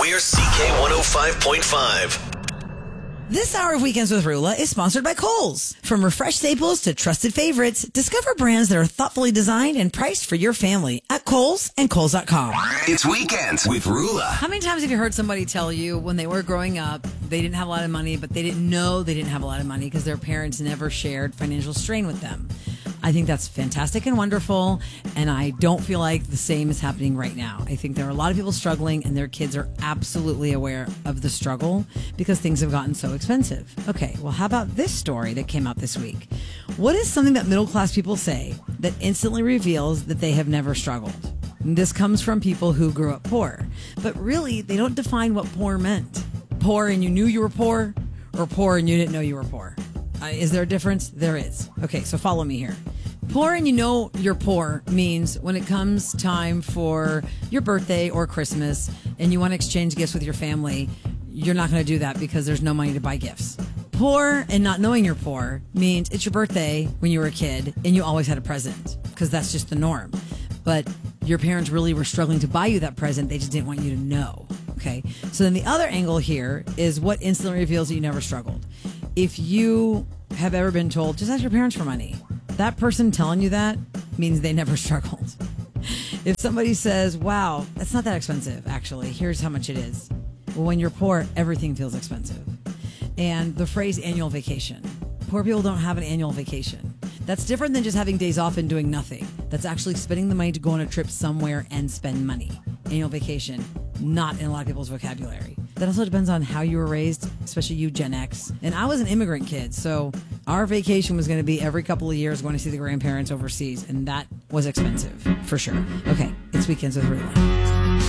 We're CK105.5. This hour of Weekends with Rula is sponsored by Kohl's. From refreshed staples to trusted favorites, discover brands that are thoughtfully designed and priced for your family at Kohl's and Kohl's.com. It's Weekends with Rula. How many times have you heard somebody tell you when they were growing up, they didn't have a lot of money, but they didn't know they didn't have a lot of money because their parents never shared financial strain with them? I think that's fantastic and wonderful, and I don't feel like the same is happening right now. I think there are a lot of people struggling, and their kids are absolutely aware of the struggle because things have gotten so expensive. Okay, well, how about this story that came out this week? What is something that middle-class people say that instantly reveals that they have never struggled? And this comes from people who grew up poor, but really, they don't define what poor meant. Poor and you knew you were poor, or poor and you didn't know you were poor? Is there a difference? There is. Okay, so follow me here. Poor and you know you're poor means when it comes time for your birthday or Christmas and you want to exchange gifts with your family, you're not going to do that because there's no money to buy gifts. Poor and not knowing you're poor means it's your birthday when you were a kid and you always had a present because that's just the norm. But your parents really were struggling to buy you that present. They just didn't want you to know. Okay. So then the other angle here is what instantly reveals that you never struggled. If you have ever been told, just ask your parents for money, that person telling you that means they never struggled. If somebody says, wow, that's not that expensive, actually, here's how much it is. Well, when you're poor, everything feels expensive. And the phrase annual vacation. Poor people don't have an annual vacation. That's different than just having days off and doing nothing. That's actually spending the money to go on a trip somewhere and spend money. Annual vacation, not in a lot of people's vocabulary. That also depends on how you were raised, especially you Gen X. And I was an immigrant kid, so our vacation was going to be every couple of years going to see the grandparents overseas, and that was expensive, for sure. Okay, it's Weekends with Rula.